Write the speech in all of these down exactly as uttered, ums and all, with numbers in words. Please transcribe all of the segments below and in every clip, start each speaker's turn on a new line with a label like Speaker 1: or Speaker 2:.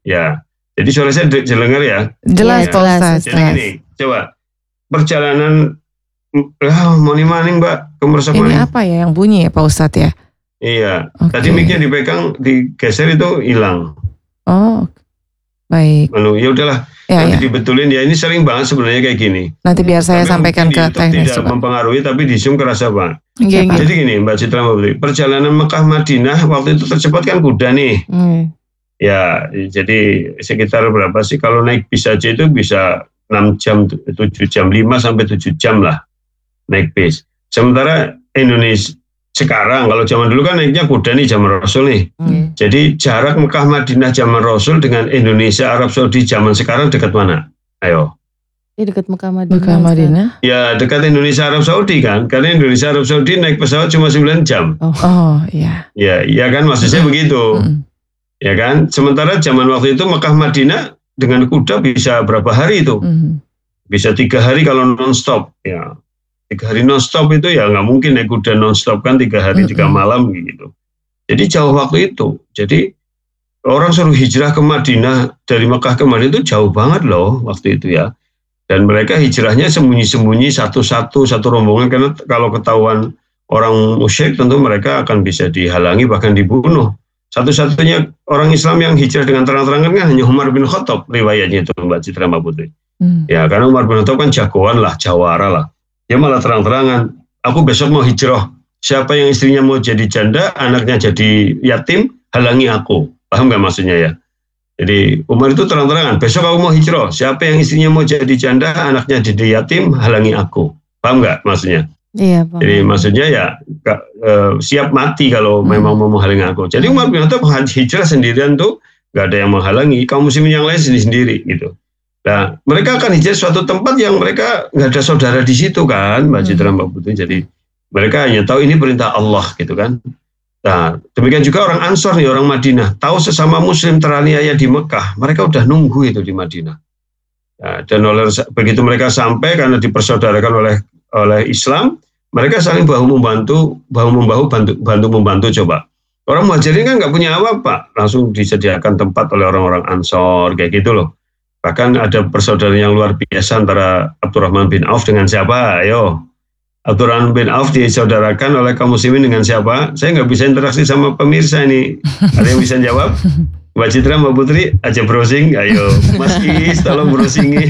Speaker 1: Ya, jadi suara saya jelengar ya?
Speaker 2: Jelas,
Speaker 1: ya.
Speaker 2: Pak Ustaz.
Speaker 1: Jadi gini, coba perjalanan ah, maning-maning Mbak, kemersa maning.
Speaker 2: Ini apa ya yang bunyi ya Pak Ustadz ya?
Speaker 1: Iya,
Speaker 2: okay.
Speaker 1: Tadi mic-nya dipegang, digeser itu hilang.
Speaker 2: Oh, baik.
Speaker 1: Lalu ya udahlah,
Speaker 2: ya,
Speaker 1: nanti
Speaker 2: ya.
Speaker 1: dibetulin ya. Ini sering banget sebenarnya kayak gini.
Speaker 2: Nanti biar saya tapi sampaikan ke teknis.
Speaker 1: Tidak
Speaker 2: Pak.
Speaker 1: mempengaruhi, tapi di Zoom kerasa Pak.
Speaker 2: Okay,
Speaker 1: Jadi gini Mbak Citra Mbak Putri, perjalanan Mekah Madinah waktu itu tercepat kan kuda nih. Hmm. Ya, jadi sekitar berapa sih kalau naik bis aja itu bisa enam jam, tujuh jam, lima sampai tujuh jam lah naik bis. Sementara Indonesia sekarang, kalau zaman dulu kan naiknya kuda nih zaman Rasul nih. Hmm. Jadi jarak Mekah Madinah zaman Rasul dengan Indonesia Arab Saudi zaman sekarang dekat mana? Ayo.
Speaker 3: Ya dekat Mekah Madinah.
Speaker 2: Mekah Madinah.
Speaker 1: Ya dekat Indonesia Arab Saudi kan. Karena Indonesia Arab Saudi naik pesawat cuma sembilan jam.
Speaker 2: Oh, oh iya.
Speaker 1: Ya, iya kan maksud saya begitu. Hmm. Ya kan. Sementara zaman waktu itu Mekah Madinah dengan kuda bisa berapa hari itu? Hmm. Bisa tiga hari kalau non-stop. Ya. Tiga hari non-stop itu ya nggak mungkin naik kuda non-stop kan tiga hari mm-hmm. tiga malam gitu. Jadi jauh waktu itu. Jadi orang suruh hijrah ke Madinah dari Mekah ke Madinah itu jauh banget loh waktu itu ya. Dan mereka hijrahnya sembunyi-sembunyi satu-satu satu rombongan karena kalau ketahuan orang musyrik tentu mereka akan bisa dihalangi bahkan dibunuh. Satu-satunya orang Islam yang hijrah dengan terang-terangan kan hanya Umar bin Khattab riwayatnya itu Mbak Citra Mbak Putri. Mm. Ya karena Umar bin Khattab kan jagoan lah, jawara lah. Dia malah terang-terangan, aku besok mau hijrah. Siapa yang istrinya mau jadi janda, anaknya jadi yatim, halangi aku. Paham gak maksudnya ya? Jadi Umar itu terang-terangan, besok aku mau hijrah. Siapa yang istrinya mau jadi janda, anaknya jadi yatim, halangi aku. Paham gak maksudnya?
Speaker 3: Iya, Pak.
Speaker 1: Jadi maksudnya ya uh, siap mati kalau hmm. memang mau menghalangi aku. Jadi Umar bin Khattab hijrah sendirian tuh, gak ada yang menghalangi. Kaum muslimin yang lain sendiri-sendiri gitu. Nah, mereka akan hijrah suatu tempat yang mereka nggak ada saudara di situ kan, Mbak Citra Mbak Putri. Jadi mereka hanya tahu ini perintah Allah gitu kan. Nah, demikian juga orang Ansor nih, orang Madinah, tahu sesama Muslim teraniaya di Mekah, mereka udah nunggu itu di Madinah. Nah, dan oleh begitu mereka sampai karena dipersaudarakan oleh oleh Islam, mereka saling bahu membantu, bahu membahu bantu bantu membantu coba. Orang Muhajirin kan nggak punya apa-apa, langsung disediakan tempat oleh orang-orang Ansor kayak gitu loh. Bahkan ada persaudaraan yang luar biasa antara Abdurrahman bin Auf dengan siapa? Ayo. Abdurrahman bin Auf disaudarakan oleh kaum muslimin dengan siapa? Saya nggak bisa interaksi sama pemirsa ini. Ada yang bisa jawab? Mbak Citra, Mbak Putri, aja browsing. Ayo, Mas Kis, tolong browsingin.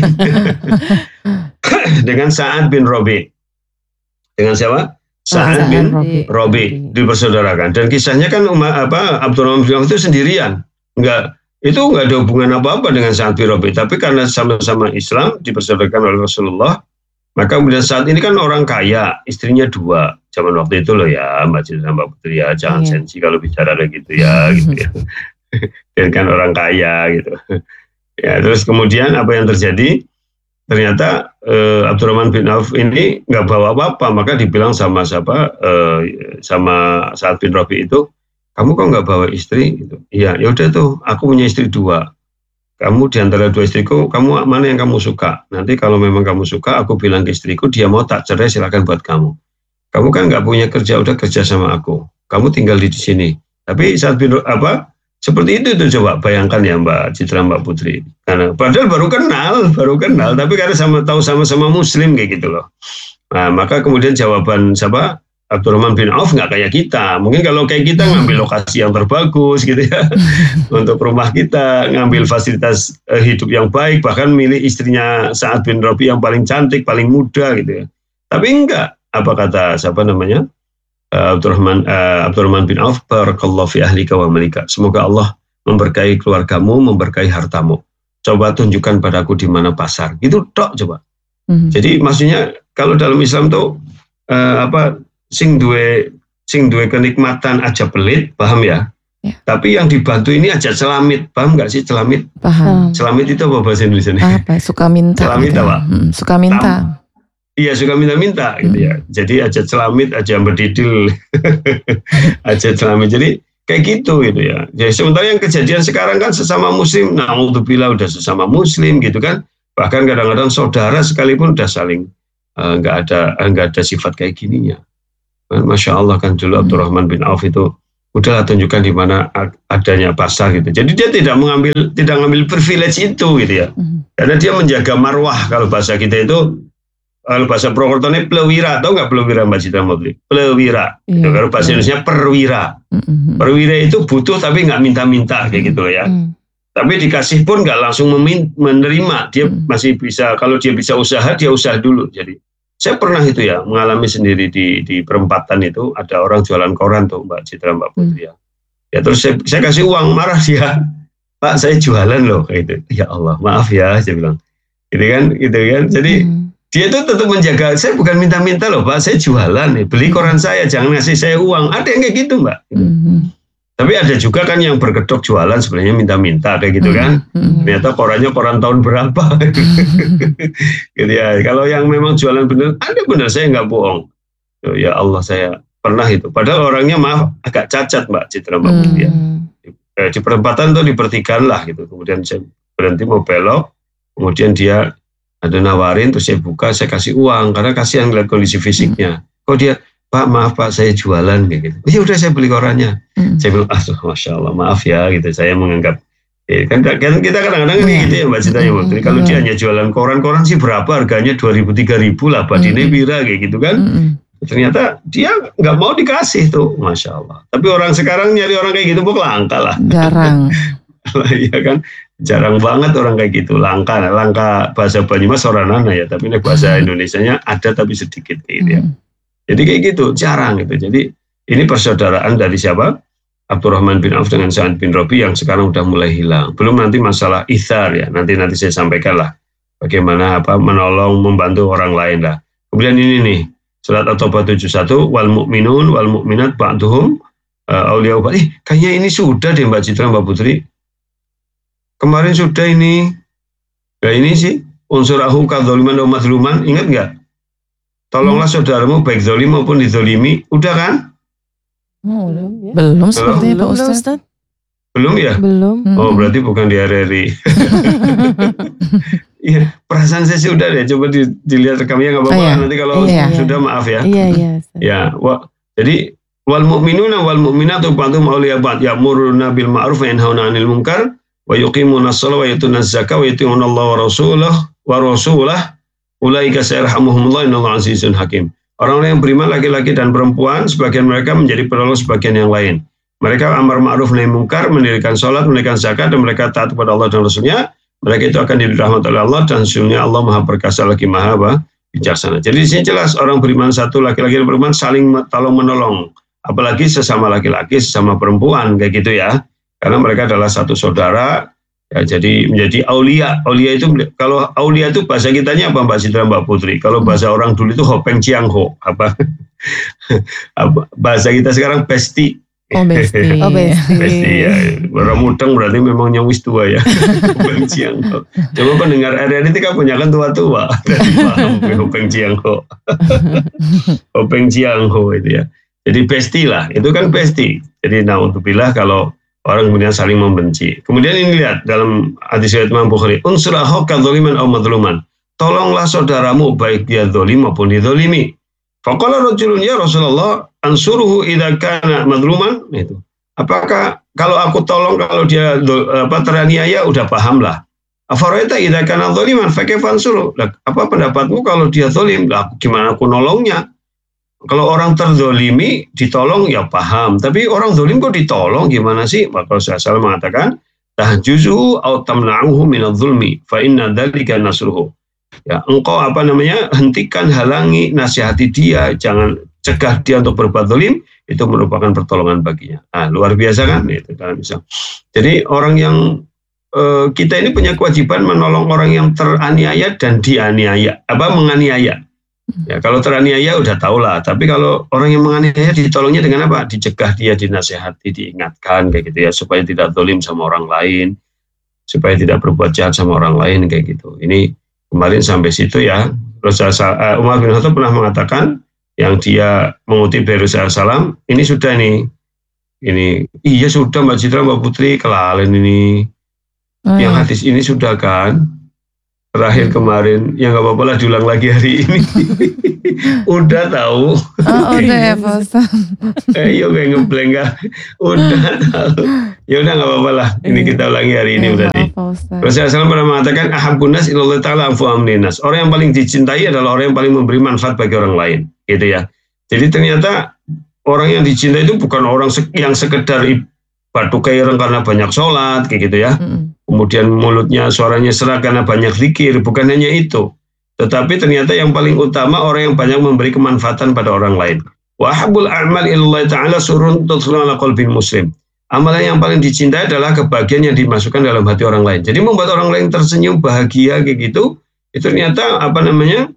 Speaker 1: Dengan Sa'ad bin Robi. Dengan siapa? Sa'ad bin Robi dipersaudarakan. Dan kisahnya kan apa? Abdurrahman bin Auf itu sendirian. Enggak. Itu nggak ada hubungan apa-apa dengan Sa'ad bin Rabi, tapi karena sama-sama Islam dipersaudarakan oleh Rasulullah, maka kemudian saat ini kan orang kaya, istrinya dua, zaman waktu itu loh ya, Mbak Citra Mbak Putri ya, jangan yeah. sensi kalau bicara kayak gitu ya, gitu ya, dan kan orang kaya gitu, ya terus kemudian apa yang terjadi? Ternyata eh, Abdurrahman bin Auf ini nggak bawa apa-apa, maka dibilang sama siapa, eh, sama Sa'ad bin Rabi itu, kamu kok nggak bawa istri? Gitu. Iya, ya udah tuh, aku punya istri dua. Kamu di antara dua istriku, kamu mana yang kamu suka? Nanti kalau memang kamu suka, aku bilang ke istriku, dia mau tak cerai silakan buat kamu. Kamu kan nggak punya kerja, udah kerja sama aku. Kamu tinggal di sini. Tapi saat bin apa? Seperti itu tuh coba bayangkan ya Mbak Citra Mbak Putri. Karena padahal baru kenal, baru kenal, tapi karena sama tahu sama-sama Muslim kayak gitu loh. Nah, maka kemudian jawaban siapa? Abdurrahman bin Auf nggak kayak kita. Mungkin kalau kayak kita ngambil lokasi yang terbagus gitu ya untuk rumah kita, ngambil fasilitas uh, hidup yang baik, bahkan milih istrinya Sa'ad bin Rabi yang paling cantik, paling muda gitu ya. Tapi enggak, apa kata siapa namanya uh, Abdurrahman uh, Abdurrahman bin Auf, barakallahu fi ahlika wa malika. Semoga Allah memberkahi keluargamu, memberkahi hartamu. Coba tunjukkan padaku di mana pasar. Gitu tok coba. Mm-hmm. Jadi maksudnya kalau dalam Islam tuh uh, apa sing duwe sing duwe kenikmatan aja pelit, paham ya? Ya. Tapi yang dibantu ini aja celamit, paham nggak sih celamit?
Speaker 2: Paham.
Speaker 1: Celamit itu apa bahasa Indonesia?
Speaker 2: Apa? Suka minta.
Speaker 1: Celamit
Speaker 2: gitu.
Speaker 1: apa?
Speaker 2: Hmm, suka minta.
Speaker 1: Tam, iya suka minta-minta hmm. gitu ya. Jadi aja celamit, aja berdidil, aja celamit. Jadi kayak gitu gitu ya. Jadi sementara yang kejadian sekarang kan sesama Muslim, na'udzubillah udah sesama Muslim gitu kan. Bahkan kadang-kadang saudara sekalipun udah saling nggak uh, ada nggak ada sifat kayak gininya. Masya Allah kan dulu Abdurrahman bin Auf itu udahlah tunjukkan di mana adanya pasar gitu. Jadi dia tidak mengambil tidak mengambil privilege itu gitu ya. Hmm. Karena dia menjaga marwah. Kalau bahasa kita itu, kalau bahasa Purwokerto ini plewira, tahu nggak plewira Mbak Citra Mbak Putri? Plewira. Iya, gitu. Kalau bahasa Indonesia perwira. Hmm. Perwira itu butuh tapi nggak minta-minta kayak gitu ya. Hmm. Tapi dikasih pun nggak langsung menerima. Dia hmm. masih bisa, kalau dia bisa usaha, dia usaha dulu. Jadi saya pernah itu ya, mengalami sendiri di di perempatan itu, ada orang jualan koran tuh Mbak Citra Mbak Putri ya. Ya terus saya, saya kasih uang, marah dia. Pak, saya jualan loh kayak gitu. Ya Allah, maaf ya, saya bilang. Gitu kan, gitu kan. Jadi hmm. dia itu tetap menjaga, saya bukan minta-minta loh Pak, saya jualan nih, beli koran saya, jangan ngasih saya uang. Ada yang kayak gitu Mbak. Gitu. Hmm. Tapi ada juga kan yang berkedok jualan sebenarnya minta-minta kayak gitu kan. Mm-hmm. Ternyata korannya koran tahun berapa. Gitu ya. Kalau yang memang jualan benar, ada benar, saya nggak bohong. Ya Allah, saya pernah itu. Padahal orangnya maaf agak cacat Mbak Citra Mbak Putri. Mm-hmm. Di perempatan tuh di pertigaan lah gitu. Kemudian saya berhenti mau belok. Kemudian dia ada nawarin, terus saya buka, saya kasih uang karena kasihan ngeliat kondisi fisiknya. Mm-hmm. Kok dia, Pak, maaf Pak, saya jualan kayak gitu. Ya udah, saya beli korannya. Hmm. Saya bilang, ah, masya Allah, maaf ya, gitu. Saya menganggap, eh, kan, kan kita kadang-kadang yeah. gitu ya Mbak Cita ya. Hmm. Kalau yeah. dia hanya jualan koran-koran sih berapa harganya, dua ribu, tiga ribu lah, badine pira kayak gitu kan. Hmm. Ternyata dia nggak mau dikasih tuh, masya Allah. Tapi orang sekarang nyari orang kayak gitu, pok langka lah.
Speaker 2: Jarang.
Speaker 1: Iya kan, jarang banget orang kayak gitu, langka. Langka bahasa Banyumas soranana ya, tapi ini bahasa Indonesianya ada tapi sedikit gitu ya. Hmm. Jadi kayak gitu, jarang gitu. Jadi ini persaudaraan dari siapa? Abdurrahman bin Auf dengan Sa'ad bin Rabi yang sekarang udah mulai hilang. Belum nanti masalah ithar ya, nanti nanti saya sampaikan lah bagaimana apa menolong, membantu orang lain lah. Kemudian ini nih, surat At-Taubah tujuh puluh satu, wal mu'minun wal mu'minat ba'duhum uh, awliya ba'd. Eh, kayaknya ini sudah deh Mbak Citra Mbak Putri. Kemarin sudah ini. Nah ini sih, unsur ahu kadzaliman wa mazluman, ingat nggak? Tolonglah saudaramu baik zalim maupun dizalimi. Udah kan?
Speaker 3: Oh, belum ya.
Speaker 2: Belum sepertinya Pak Ustaz.
Speaker 3: Ustaz.
Speaker 1: Belum ya?
Speaker 3: Belum.
Speaker 1: Oh, berarti bukan di R R I. Iya, perasaan saya sih udah deh. Coba di, dilihat rekamnya nggak apa-apa. Oh, iya. Nanti kalau iya, sudah iya. maaf ya.
Speaker 3: Iya, iya.
Speaker 1: Ya, wa, jadi wal mu'minuna wal mu'minatu ba'dhum awliya ba'd ya'muruna bil ma'ruf wa yanhauna 'anil munkar wa yuqimuna ash-shalata wa yutuna az-zakata wa yuti'una Allah wa rasulahu wa rasulahu ulaika sayarhamuhumullah innallaha azizun hakim. Orang-orang yang beriman laki-laki dan perempuan, sebagian mereka menjadi penolong sebagian yang lain. Mereka amar ma'ruf nahi munkar, mendirikan sholat, menunaikan zakat, dan mereka taat kepada Allah dan Rasulnya. Mereka itu akan dirahmati oleh Allah dan sesungguhnya Allah Maha Perkasa lagi Maha apa? Bijaksana. Jadi di sini jelas orang beriman satu laki-laki dan perempuan saling tolong menolong, apalagi sesama laki-laki, sesama perempuan kayak gitu ya. Karena mereka adalah satu saudara. Ya, jadi menjadi aulia. Aulia itu, kalau aulia itu bahasa kitanya apa Mbak Citra Mbak Putri? Kalau bahasa orang dulu itu hopeng ciang ho. Apa? Bahasa kita sekarang besti.
Speaker 2: Oh besti.
Speaker 3: Oh besti.
Speaker 1: Besti ya. Orang mudeng berarti memang nyawis tua ya. Hopeng ciang ho. Coba pendengar R R I itu kan punya kan tua-tua. Dari paham hopeng ciang ho. Hopeng ciang ho itu ya. Jadi besti lah. Itu kan besti. Jadi na'udzubillah kalau orang kemudian saling membenci. Kemudian ini lihat dalam hadis riwayat Imam Bukhari, unsur akhaka dzaliman aw madluman. Tolonglah saudaramu baik dia zalim maupun dizalimi. Faqala rajulun ya Rasulullah ansuruhu idza kana madluman. Itu. Apakah kalau aku tolong kalau dia apa teraniaya udah paham lah. Afaraita idza kana dzaliman fa kaifa ansuru? Apa pendapatmu kalau dia zalim? Lah gimana aku nolongnya? Kalau orang terzolimi ditolong ya paham, tapi orang zolim kok ditolong gimana sih? Maka Rasulullah mengatakan tahjuzuhu aw tamna'uhu minadh-dhulmi fa inna dzalika nasruhu. Ya, engkau apa namanya? Hentikan, halangi, nasihati dia, jangan cegah dia untuk berbuat zalim, itu merupakan pertolongan baginya. Ah, luar biasa kan? Itu dalam Islam. Jadi orang yang eh, kita ini punya kewajiban menolong orang yang teraniaya dan dianiaya, apa menganiaya. Ya, kalau teraniaya udah tau lah, tapi kalau orang yang menganiaya ditolongnya dengan apa? Dicegah dia, dinasihati, diingatkan kayak gitu ya, supaya tidak zalim sama orang lain, supaya tidak berbuat jahat sama orang lain kayak gitu. Ini kemarin sampai situ ya. Rasulullah Umar bin Khattab pernah mengatakan yang dia mengutip dari Rasulullah, ini sudah nih, ini iya sudah Mbak Citra Mbak Putri kelalen ini, oh, yang hadis ini sudah kan. terakhir kemarin, ya nggak apa-apa lah diulang lagi hari ini. Udah tahu.
Speaker 2: Oh udah ya Pak Ustadz.
Speaker 1: Eh yo kayak ngeblank kan. Udah tahu. Ya udah nggak apa-apa lah. Ini kita ulangi hari ini berarti. Rasulullah shallallahu pernah mengatakan ahabbun nas ilallah ta'ala anfa'uhum linnas. Orang yang paling dicintai adalah orang yang paling memberi manfaat bagi orang lain, gitu ya. Jadi ternyata orang yang dicintai itu bukan orang yang sekedar batu kaireng karena banyak sholat, kayak gitu ya. Mm. Kemudian mulutnya suaranya serak karena banyak zikir, bukan hanya itu. Tetapi ternyata yang paling utama orang yang banyak memberi kemanfaatan pada orang lain. Wa habbul a'mal ilallah ta'ala surun tudkhulu ala qalbil muslim. Amalan yang paling dicintai adalah kebahagiaan yang dimasukkan dalam hati orang lain. Jadi membuat orang lain tersenyum, bahagia kayak gitu, itu ternyata apa namanya?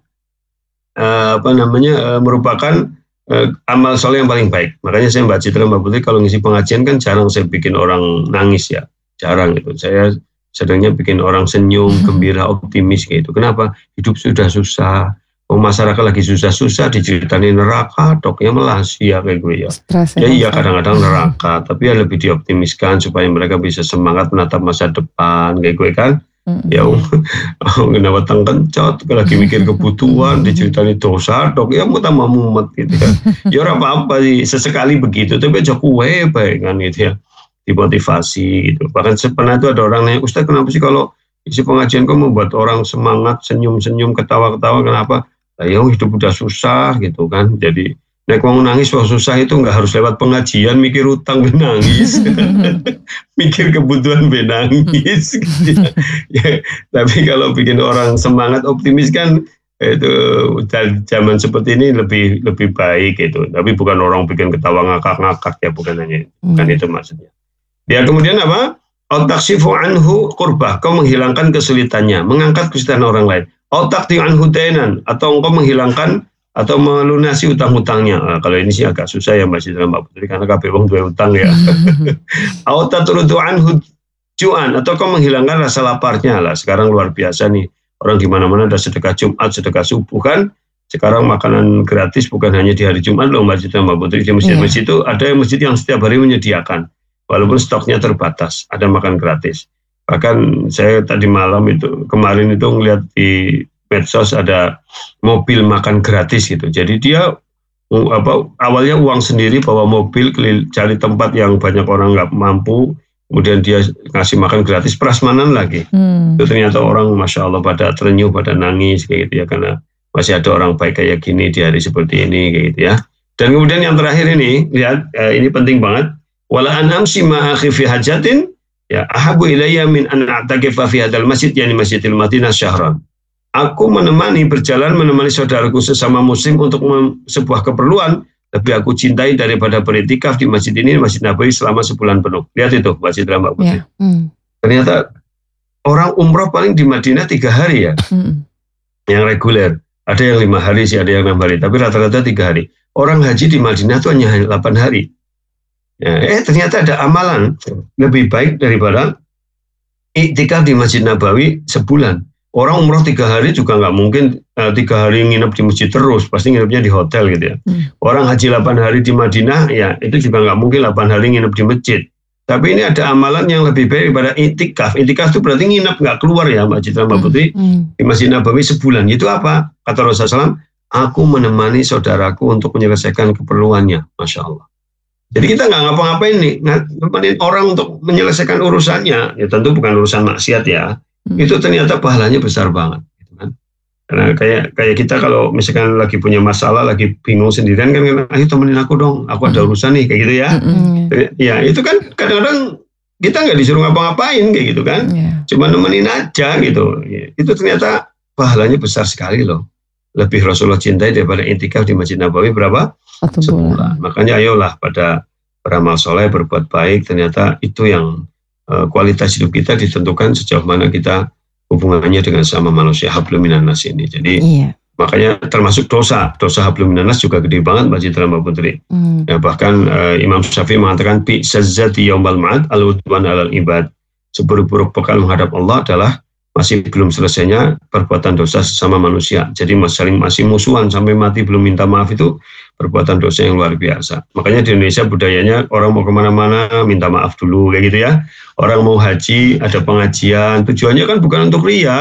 Speaker 1: Uh, apa namanya? Uh, merupakan uh, amal soleh yang paling baik. Makanya saya Mbak Citra, Mbak Putri kalau ngisi pengajian kan jarang saya bikin orang nangis ya. Jarang itu. Saya sedangnya bikin orang senyum, gembira, optimis gitu. Kenapa? Hidup sudah susah. Oh, masyarakat lagi susah-susah diceritain neraka, doknya melas ya kayak gue ya. Stress, ya iya kadang-kadang neraka, tapi ya lebih dioptimiskan supaya mereka bisa semangat menatap masa depan kayak gue kan. Mm-hmm. Ya oh, kenapa tang kencot, lagi mikir kebutuhan diceritain dosa, dok ya mau tambah mumet gitu ya. Ya ora apa-apa sih, sesekali begitu, tapi aja kue baik kan gitu ya. Dimotivasi gitu. Bahkan pernah itu ada orang nanya, Ustaz kenapa sih kalau isi pengajian kok membuat orang semangat, senyum-senyum, ketawa-ketawa, kenapa? Nah, ya hidup udah susah gitu kan. Jadi nek wong nangis wong susah itu nggak harus lewat pengajian mikir utang benangis. Mikir kebutuhan benangis gitu ya. Ya, tapi kalau bikin orang semangat optimis kan itu zaman seperti ini lebih lebih baik gitu. Tapi bukan orang bikin ketawa ngakak-ngakak ya, bukan hanya bukan hmm. itu maksudnya. Ya kemudian apa? Al-taksifu anhu qurbah, kau menghilangkan kesulitannya, mengangkat kesulitan orang lain. Al-taqti anhu dainan, atau engkau menghilangkan atau melunasi utang-utangnya. Nah, kalau ini sih agak susah ya Mbak Citra, Mbak Putri, karena kabeh wong duwe utang ya. Al-tatrudu anhu ju'an, atau kau menghilangkan rasa laparnya. Lah sekarang luar biasa nih, orang di mana-mana ada sedekah Jumat, sedekah subuh kan. Sekarang makanan gratis bukan hanya di hari Jumat loh Mbak Citra, Mbak Putri. Di masjid-masjid itu ada masjid yang setiap hari menyediakan. Walaupun stoknya terbatas, ada makan gratis. Bahkan saya tadi malam itu, kemarin itu ngeliat di medsos ada mobil makan gratis gitu. Jadi dia apa, awalnya uang sendiri bawa mobil, cari tempat yang banyak orang nggak mampu, kemudian dia ngasih makan gratis, prasmanan lagi. Hmm. Itu ternyata orang Masya Allah pada terenyuh, pada nangis kayak gitu ya, karena masih ada orang baik kayak gini di hari seperti ini kayak gitu ya. Dan kemudian yang terakhir ini, lihat eh, ini penting banget. Wala an amsi ma akhi fi hajatin ya ahabu ilayya min an a'takifa fi hadzal masjid yani Masjidil Madinah syahran. Aku menemani berjalan menemani saudaraku sesama muslim untuk sebuah keperluan lebih aku cintai daripada beriktikaf di masjid ini, Masjid Nabawi selama sebulan penuh. Lihat itu Masjid Mbak Putri. Ya. Hmm. Ternyata orang umroh paling di Madinah tiga hari ya. Hmm. Yang reguler. Ada yang lima hari sih, ada yang enam hari, tapi rata-rata tiga hari. Orang haji di Madinah itu hanya delapan hari. Ya, eh ternyata ada amalan lebih baik daripada iktikaf di Masjid Nabawi sebulan. Orang umroh tiga hari juga nggak mungkin uh, tiga hari nginep di masjid terus, pasti nginepnya di hotel gitu ya. Hmm. Orang haji delapan hari di Madinah, ya itu juga nggak mungkin delapan hari nginep di masjid. Tapi ini ada amalan yang lebih baik daripada iktikaf. Iktikaf itu berarti nginep nggak keluar ya Mbak Citra, Mbak Putri, hmm. di Masjid Nabawi sebulan. Itu apa? Kata Rasulullah shallallahu alaihi wasallam, aku menemani saudaraku untuk menyelesaikan keperluannya. Masya Allah. Jadi kita nggak ngapa-ngapain nih, nemenin orang untuk menyelesaikan urusannya, ya tentu bukan urusan maksiat ya, hmm. itu ternyata pahalanya besar banget, gitu kan? Karena kayak kayak kita kalau misalkan lagi punya masalah, lagi bingung sendirian kan, ayo temenin aku dong, aku ada urusan nih, kayak gitu ya. Hmm. Ya itu kan kadang-kadang kita nggak disuruh ngapa-ngapain kayak gitu kan, yeah. cuma nemenin aja gitu. Itu ternyata pahalanya besar sekali loh. Lebih Rasulullah cintai daripada intikaf di Masjid Nabawi berapa? Satu bulan. Makanya ayolah pada beramal soleh, berbuat baik. Ternyata itu yang uh, kualitas hidup kita ditentukan sejauh mana kita hubungannya dengan sama manusia. Hablum minan nas ini. Jadi iya. Makanya termasuk dosa. Dosa hablum minan nas juga gede banget Mbak Citra, Mbak Putri. Hmm. Ya, bahkan uh, Imam Syafi'i mengatakan bi sazzati yaumal ma'ad al-udwan alal ibad. Seburuk-buruk bekal menghadap Allah adalah masih belum selesainya perbuatan dosa sesama manusia. Jadi masih, masih musuhan sampai mati belum minta maaf, itu perbuatan dosa yang luar biasa. Makanya di Indonesia budayanya orang mau kemana-mana minta maaf dulu kayak gitu ya. Orang mau haji ada pengajian, tujuannya kan bukan untuk riya,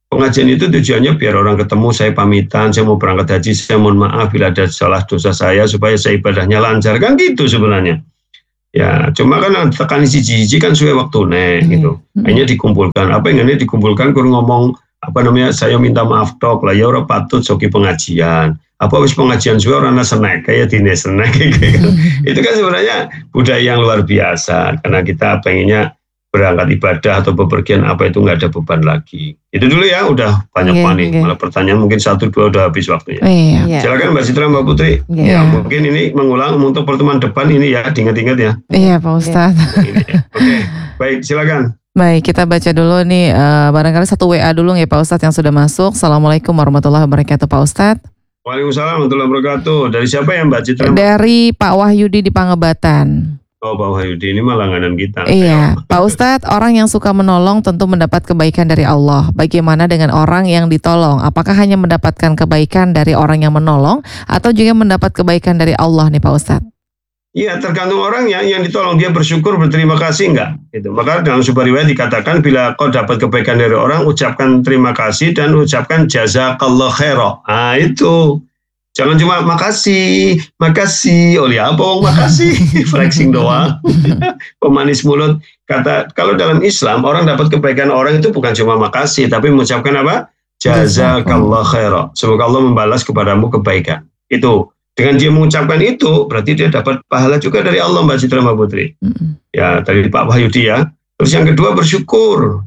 Speaker 1: Pengajian itu tujuannya biar orang ketemu, saya pamitan, saya mau berangkat haji, saya mohon maaf bila ada salah dosa saya, supaya saya ibadahnya lancar. Kan gitu sebenarnya. Ya, cuma kan tekan siji-siji kan suwe waktu nek gitu. Hanya dikumpulkan. Apa yang ini dikumpulkan kur ngomong apa namanya, saya minta maaf tok lah ya ora patut soki pengajian. Apa wis pengajian suwe ora ana snack kayak dine snack gitu kan. Itu kan sebenarnya budaya yang luar biasa karena kita pengennya berangkat ibadah atau bepergian apa itu nggak ada beban lagi. Itu dulu ya, udah banyak
Speaker 2: Okay,
Speaker 1: nih.
Speaker 2: okay.
Speaker 1: Malah pertanyaan mungkin satu dua udah habis waktunya.
Speaker 2: Oh, iya.
Speaker 1: Silakan Mbak Citra, Mbak Putri.
Speaker 2: Iya.
Speaker 1: Ya, mungkin ini mengulang untuk pertemuan depan ini ya, diingat-ingat ya.
Speaker 2: Iya Pak Ustadz.
Speaker 1: Ini ya. Oke, baik silakan.
Speaker 2: Baik, kita baca dulu nih eh, barangkali satu W A dulu ya Pak Ustadz yang sudah masuk. Assalamualaikum warahmatullahi wabarakatuh Pak Ustadz.
Speaker 1: Waalaikumsalam warahmatullahi wabarakatuh. Dari siapa ya Mbak Citra?
Speaker 2: Dari Pak Wahyudi di Pangebatan.
Speaker 1: Oh Pak Wahyudi, ini mah langganan kita.
Speaker 2: Iya, Pak Ustadz, orang yang suka menolong tentu mendapat kebaikan dari Allah. Bagaimana dengan orang yang ditolong? Apakah hanya mendapatkan kebaikan dari orang yang menolong atau juga mendapat kebaikan dari Allah nih Pak Ustadz?
Speaker 1: Iya, tergantung orangnya yang ditolong, dia bersyukur, berterima kasih enggak? Gitu. Maka dalam sebuah riwayat dikatakan bila kau dapat kebaikan dari orang, ucapkan terima kasih dan ucapkan jazakallah khaira. Ah itu. Jangan cuma makasih, makasih, oleh apa makasih, flexing doang, pemanis mulut. Kata kalau dalam Islam orang dapat kebaikan orang itu bukan cuma makasih, tapi mengucapkan apa? Jazakallah khaira. Semoga Allah membalas kepadamu kebaikan. Itu dengan dia mengucapkan itu berarti dia dapat pahala juga dari Allah Mbak Citra Mbak Putri. Ya tadi Pak Wahyudi ya. Terus yang kedua bersyukur.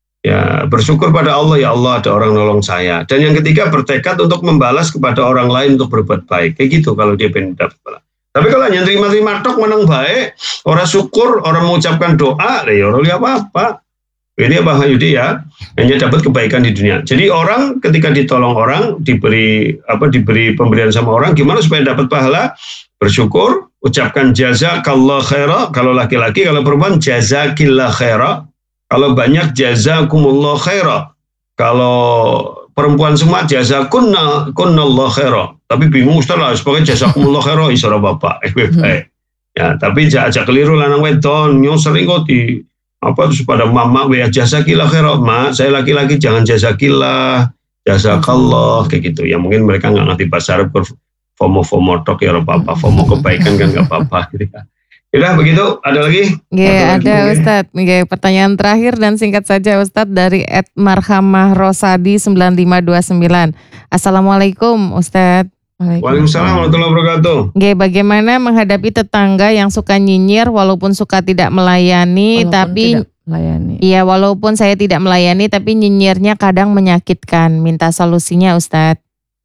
Speaker 1: Ya, bersyukur pada Allah, ya Allah ada orang nolong saya. Dan yang ketiga bertekad untuk membalas kepada orang lain untuk berbuat baik. Kayak gitu kalau dia pengen dapat pahala. Tapi kalau hanya terima-terima tok menang baik, orang syukur, orang mengucapkan doa, ya orang lihat apa-apa. Ini Pak Wahyudi ya, hanya dapat kebaikan di dunia. Jadi orang ketika ditolong orang, diberi apa diberi pemberian sama orang, gimana supaya dapat pahala? Bersyukur, ucapkan jazakallah khaira, kalau laki-laki, kalau perempuan jazakillah khaira. Kalau banyak jazakumullah khaira. Kalau perempuan semua jazakunna kunnallah khaira. Tapi bingung Ustaz lah, sebagai jazakumullah khaira isra bapak. Eh, ya, tapi aja keliru lanang wedon, nyong sering kok di apa terus pada mama ya jazakillah khaira. Mak, saya laki-laki jangan jazakillah, jazakallah kayak gitu. Ya mungkin mereka nggak ngerti bahasa Arab, fomo-fomo tok ya apa-apa, fomo kebaikan kan nggak apa-apa gitu kan. Udah begitu, ada lagi?
Speaker 3: Ya, ada Ustadz. Oke, pertanyaan terakhir dan singkat saja Ustadz dari et marhamah rosadi sembilan lima dua sembilan. Assalamualaikum Ustadz.
Speaker 1: Waalaikumsalam warahmatullahi wabarakatuh.
Speaker 3: Oke, bagaimana menghadapi tetangga yang suka nyinyir walaupun suka tidak melayani,
Speaker 2: Walaupun
Speaker 3: tapi
Speaker 2: tidak melayani.
Speaker 3: Iya, walaupun saya tidak melayani tapi nyinyirnya kadang menyakitkan. Minta solusinya Ustadz.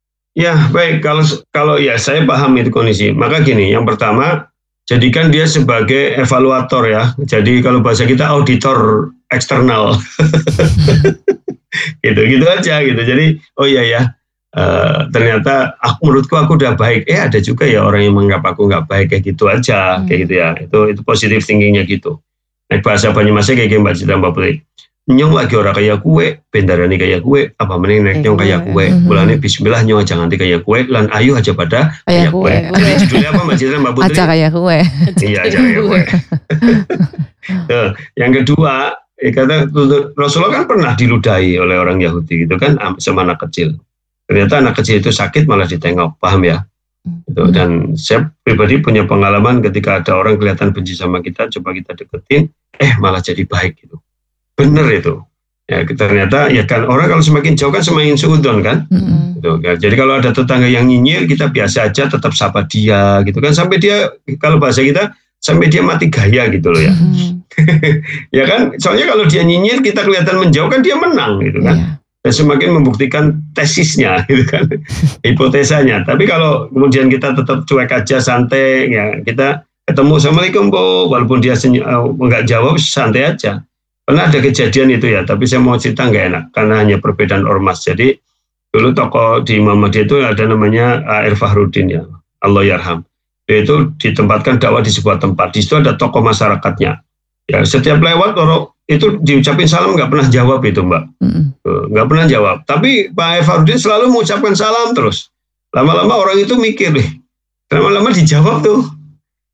Speaker 1: Ya, baik, kalau kalau ya saya paham itu kondisi. Maka gini, yang pertama jadikan dia sebagai evaluator ya. Jadi kalau bahasa kita auditor eksternal. Gitu-gitu aja gitu. Jadi oh iya ya, uh, ternyata aku menurutku aku udah baik. Eh ada juga ya orang yang menganggap aku nggak baik, kayak gitu aja, hmm. kayak gitu ya. Itu itu positif thinkingnya gitu. Nah, bahasa Banyumasnya kayak Mbak Citra Mbak Putri. Nyong lagi orang kayak kue, bendarani kayak kue, apa mending naik nyong kayak kue. Bulannya bismillah nyong aja nganti kayak kue, lan ayu aja pada kayak kue. Jadi judulnya apa Mbak Citra Mbak Putri?
Speaker 2: Aja kayak kue.
Speaker 1: Iya aja kayak kue. Tuh, yang kedua, eh, kata Rasulullah kan pernah diludahi oleh orang Yahudi gitu kan sama anak kecil. Ternyata anak kecil itu sakit malah ditengok, paham ya? Gitu. Dan saya pribadi punya pengalaman ketika ada orang kelihatan benci sama kita, coba kita deketin, eh malah jadi baik gitu. Bener itu. Ya ternyata ya kan orang kalau semakin jauh kan semakin seudon kan. Mm-hmm. Gitu, kan. Jadi kalau ada tetangga yang nyinyir kita biasa aja tetap sapa dia gitu kan sampai dia kalau bahasa kita sampai dia mati gaya gitu loh ya. Mm-hmm. Ya kan soalnya kalau dia nyinyir kita kelihatan menjauh kan dia menang gitu kan. Yeah. Dan semakin membuktikan tesisnya gitu kan. Hipotesanya. Tapi kalau kemudian kita tetap cuek aja santai ya kita ketemu Assalamualaikum Bu walaupun dia enggak jawab santai aja. Pernah ada kejadian itu ya, tapi saya mau cerita nggak enak karena hanya perbedaan ormas. Jadi dulu tokoh di Muhammadiyah itu ada namanya A R Fahrudin ya, Allah yarham. Dia itu ditempatkan dakwah di sebuah tempat. Di situ ada tokoh masyarakatnya. Ya setiap lewat orang itu diucapin salam nggak pernah jawab itu Mbak, mm-hmm. nggak pernah jawab. Tapi Pak A R Fahrudin selalu mengucapkan salam terus. Lama-lama orang itu mikir nih, lama-lama dijawab tuh.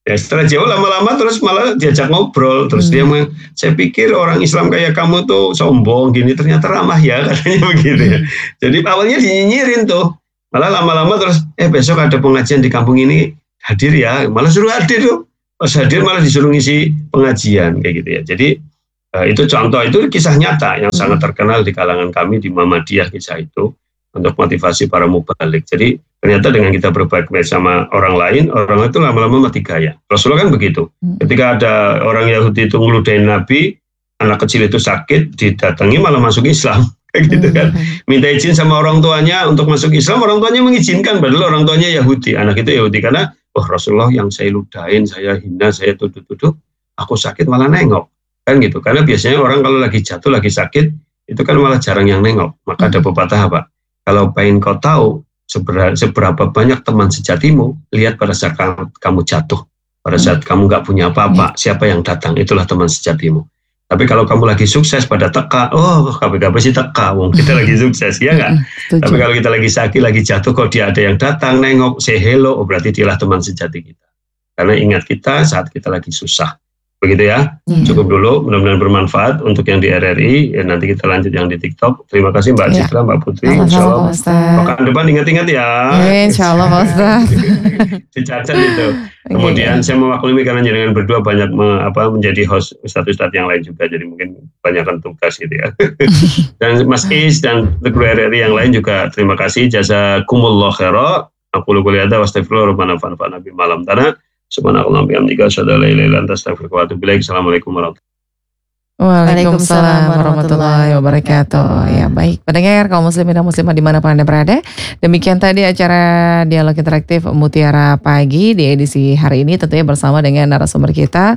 Speaker 1: Ya setelah jauh lama-lama terus malah diajak ngobrol. Terus hmm. dia meng, saya pikir orang Islam kayak kamu tuh sombong gini, ternyata ramah ya katanya begitu ya. Jadi awalnya dinyinyirin tuh. Malah lama-lama terus eh besok ada pengajian di kampung ini, hadir ya. Malah suruh hadir tuh. Pas hadir malah disuruh ngisi pengajian kayak gitu ya. Jadi uh, itu contoh, itu kisah nyata yang hmm. sangat terkenal di kalangan kami di Muhammadiyah, kisah itu untuk motivasi para mubalik. Jadi ternyata dengan kita berbaik sama orang lain, orang itu lama-lama mati gaya. Rasulullah kan begitu. Ketika ada orang Yahudi itu ngeludahin Nabi, anak kecil itu sakit, didatangi malah masuk Islam. Kayak gitu kan. Minta izin sama orang tuanya untuk masuk Islam, orang tuanya mengizinkan, padahal orang tuanya Yahudi. Anak itu Yahudi karena, oh Rasulullah yang saya ludahin, saya hina, saya tuduh-tuduh, aku sakit malah nengok. Kan gitu. Karena biasanya orang kalau lagi jatuh, lagi sakit, itu kan malah jarang yang nengok. Maka ada pepatah apa? Kalau pengen kau tahu seberapa, seberapa banyak teman sejatimu, lihat pada saat kamu jatuh, pada saat hmm. kamu nggak punya apa-apa, siapa yang datang, itulah teman sejatimu. Tapi kalau kamu lagi sukses pada teka, oh K P K P sih teka, wong kita lagi sukses, ya nggak? Tapi kalau kita lagi sakit, lagi jatuh, kok dia ada yang datang, nengok, say hello, oh berarti dialah teman sejati kita. Karena ingat kita saat kita lagi susah. Begitu ya, hmm. cukup dulu, mudah-mudahan bermanfaat untuk yang di R R I, ya, nanti kita lanjut yang di TikTok. Terima kasih Mbak ya. Citra, Mbak Putri, insya Allah pekan depan ingat-ingat ya.
Speaker 2: ya insya Allah Pak Ustaz.
Speaker 1: Dicatat itu. Kemudian okay. saya memaklumi karena dengan berdua banyak me, apa, menjadi host ustadz-ustadz yang lain juga, jadi mungkin banyakkan tugas gitu ya. Dan Mas Is dan guru R R I yang lain juga terima kasih, jazakumullah khairan. Aku lupa lihat, wastagfirullah rabbana fa'ana nabi malam tanah. Subhanallah bihamdika asyhadu an la ilaha illa anta astaghfiruka wa atubu ilaik. Assalamualaikum warahmatullahi wabarakatuh.
Speaker 2: Waalaikumsalam warahmatullahi wabarakatuh. Ya baik, pendengar kaum muslimin dan muslimah dimanapun Anda berada, demikian tadi acara Dialog Interaktif Mutiara Pagi di edisi hari ini, tentunya bersama dengan narasumber kita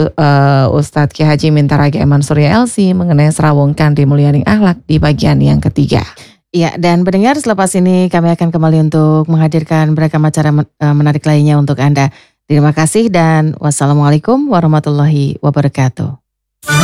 Speaker 2: uh, Ustadz Kiai Haji Mintara Gaiman Surya L C mengenai Serawung Kandi Mulyaning Akhlak di bagian yang ketiga.
Speaker 3: Ya, dan pendengar selepas ini kami akan kembali untuk menghadirkan beragam acara menarik lainnya untuk Anda. Terima kasih dan wassalamualaikum warahmatullahi wabarakatuh.